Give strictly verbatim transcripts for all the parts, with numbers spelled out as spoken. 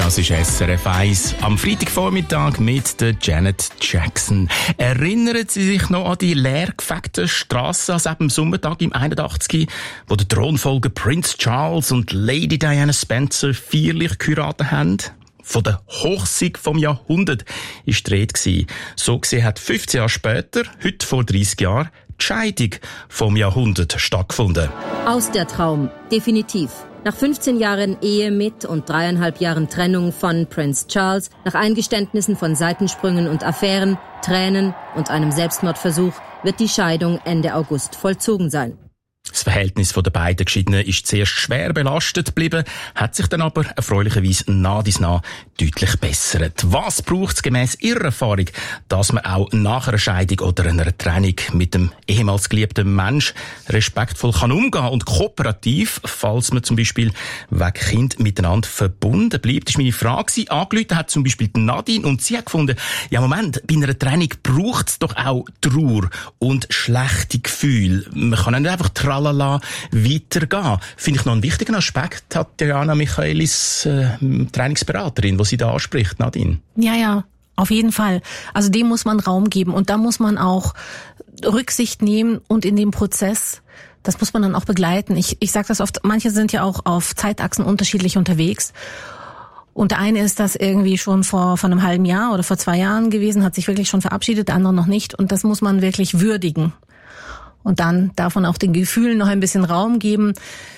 Das ist S R F eins am Freitagvormittag mit der Janet Jackson. Erinnern Sie sich noch an die leergefegten Strassen an diesem Sommertag im einundachtzig, wo der Thronfolger Prince Charles und Lady Diana Spencer feierlich geheiratet haben? Von der Hochzeit vom Jahrhundert war die Rede. So gesehen hat fünfzehn Jahre später, heute vor dreissig Jahren, die Scheidung vom Jahrhundert stattgefunden. Aus der Traum, definitiv. Nach fünfzehn Jahren Ehe mit und dreieinhalb Jahren Trennung von Prince Charles, nach Eingeständnissen von Seitensprüngen und Affären, Tränen und einem Selbstmordversuch, wird die Scheidung Ende August vollzogen sein. Das Verhältnis der beiden Geschiedenen ist zuerst schwer belastet geblieben, hat sich dann aber erfreulicherweise nah dies nah deutlich bessert. Was braucht es gemäss Ihrer Erfahrung, dass man auch nach einer Scheidung oder einer Trennung mit dem ehemals geliebten Mensch respektvoll kann umgehen und kooperativ, falls man zum Beispiel wegen Kind miteinander verbunden bleibt? Das ist meine Frage. Angerufen hat zum Beispiel Nadine und sie hat gefunden, ja Moment, bei einer Trennung braucht es doch auch Trauer und schlechte Gefühle. Man kann nicht einfach tralala weitergehen. Finde ich noch einen wichtigen Aspekt, hat Diana Michaelis, äh, Trainingsberaterin, die sie da anspricht, Nadine. Ja, ja, auf jeden Fall. Also dem muss man Raum geben und da muss man auch Rücksicht nehmen und in dem Prozess, das muss man dann auch begleiten. Ich, ich sage das oft, manche sind ja auch auf Zeitachsen unterschiedlich unterwegs. Und der eine ist das irgendwie schon vor, vor einem halben Jahr oder vor zwei Jahren gewesen, hat sich wirklich schon verabschiedet, der andere noch nicht. Und das muss man wirklich würdigen. Und dann darf man auch den Gefühlen noch ein bisschen Raum geben.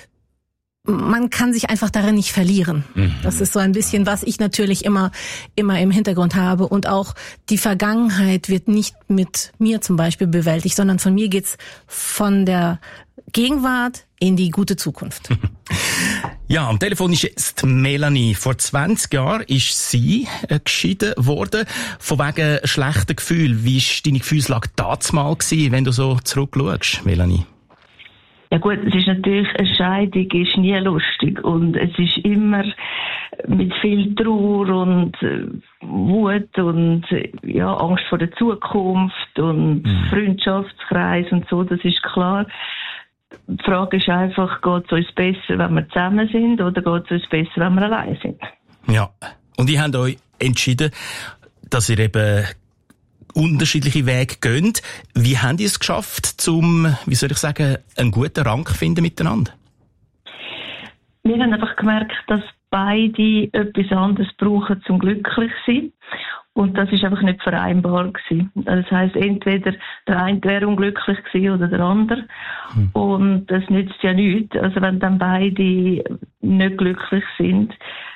Man kann sich einfach darin nicht verlieren. Mhm. Das ist so ein bisschen, was ich natürlich immer, immer im Hintergrund habe. Und auch die Vergangenheit wird nicht mit mir zum Beispiel bewältigt, sondern von mir geht's von der Gegenwart in die gute Zukunft. Ja, am Telefon ist jetzt Melanie. Vor zwanzig Jahren ist sie äh, geschieden worden, von wegen schlechten Gefühlen. Wie war deine Gefühlslage damals gewesen, wenn du so zurückschaust, Melanie? Ja gut, es ist natürlich, eine Scheidung ist nie lustig und es ist immer mit viel Trauer und äh, Wut und äh, ja, Angst vor der Zukunft und mhm. Freundschaftskreis und so, das ist klar. Die Frage ist einfach, geht es uns besser, wenn wir zusammen sind, oder geht es uns besser, wenn wir allein sind? Ja, und ihr habt euch entschieden, dass ihr eben unterschiedliche Wege geht. Wie habt ihr es geschafft, um, wie soll ich sagen, einen guten Rang zu finden miteinander? Wir haben einfach gemerkt, dass beide etwas anderes brauchen, zum glücklich zu sein. Und das ist einfach nicht vereinbar gewesen. Das heisst, entweder der eine wäre unglücklich gewesen oder der andere. Hm. Und das nützt ja nichts. Also wenn dann beide nicht glücklich sind,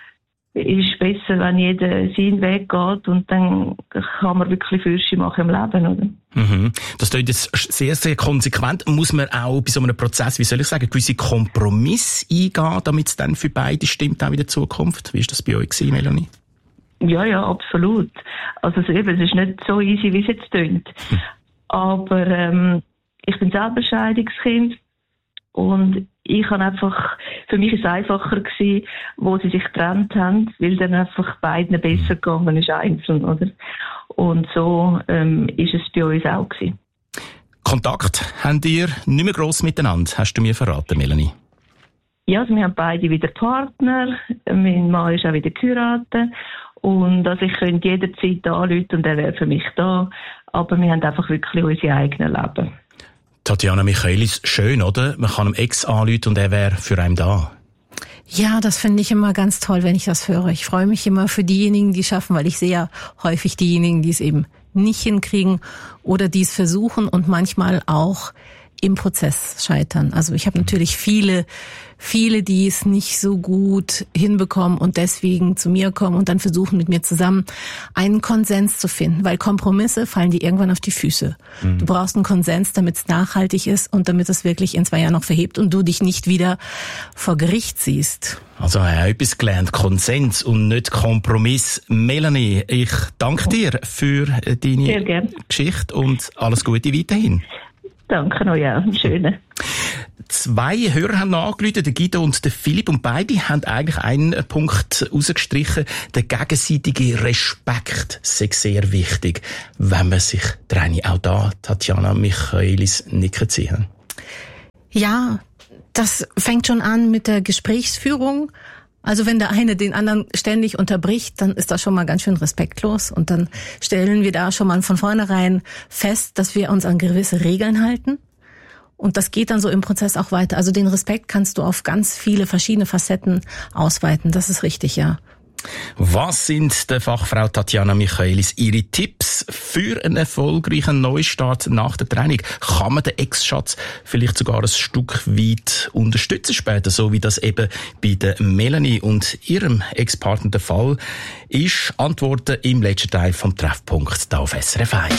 ist es besser, wenn jeder seinen Weg geht und dann kann man wirklich Fürsche machen im Leben, oder? Mhm. Das klingt jetzt sehr, sehr konsequent. Muss man auch bei so einem Prozess, wie soll ich sagen, gewisse Kompromisse eingehen, damit es dann für beide stimmt, auch in der Zukunft? Wie war das bei euch gewesen, Melanie? Ja, ja, absolut. Also eben, es ist nicht so easy, wie es jetzt tönt. Hm. Aber ähm, ich bin selber Scheidungskind und ich habe einfach, für mich ist es einfacher gewesen, wo sie sich getrennt haben, weil dann einfach beiden besser gegangen ist einzeln, oder? Und so ähm, ist es bei uns auch gewesen. Kontakt habt ihr nicht mehr gross miteinander, hast du mir verraten, Melanie? Ja, also wir haben beide wieder Partner, mein Mann ist auch wieder geheiratet. Und also ich könnte jederzeit anrufen und er wäre für mich da. Aber wir haben einfach wirklich unsere eigenen Leben. Tatjana Michaelis, schön, oder? Man kann einem Ex anrufen und er wäre für einen da. Ja, das finde ich immer ganz toll, wenn ich das höre. Ich freue mich immer für diejenigen, die es schaffen, weil ich sehe ja häufig diejenigen, die es eben nicht hinkriegen oder die es versuchen und manchmal auch im Prozess scheitern. Also ich habe natürlich viele, viele, die es nicht so gut hinbekommen und deswegen zu mir kommen und dann versuchen mit mir zusammen einen Konsens zu finden, weil Kompromisse fallen dir irgendwann auf die Füße. Mhm. Du brauchst einen Konsens, damit es nachhaltig ist und damit es wirklich in zwei Jahren noch verhebt und du dich nicht wieder vor Gericht siehst. Also ich habe etwas gelernt, Konsens und nicht Kompromiss. Melanie, ich danke dir für deine Geschichte und alles Gute weiterhin. Danke noch, ja. Schöne. Zwei Hörer haben noch angerufen, der Guido und der Philipp, und beide haben eigentlich einen Punkt rausgestrichen. Der gegenseitige Respekt sei sehr wichtig, wenn man sich trenne. Auch da, Tatjana Michaelis, nicken ziehen. Ja, das fängt schon an mit der Gesprächsführung. Also wenn der eine den anderen ständig unterbricht, dann ist das schon mal ganz schön respektlos. Und dann stellen wir da schon mal von vornherein fest, dass wir uns an gewisse Regeln halten. Und das geht dann so im Prozess auch weiter. Also den Respekt kannst du auf ganz viele verschiedene Facetten ausweiten. Das ist richtig, ja. Was sind der Fachfrau Tatjana Michaelis ihre Tipps für einen erfolgreichen Neustart nach der Trennung? Kann man den Ex-Schatz vielleicht sogar ein Stück weit unterstützen später, so wie das eben bei der Melanie und ihrem Ex-Partner der Fall ist? Antworten im letzten Teil vom Treffpunkt da auf S R F eins.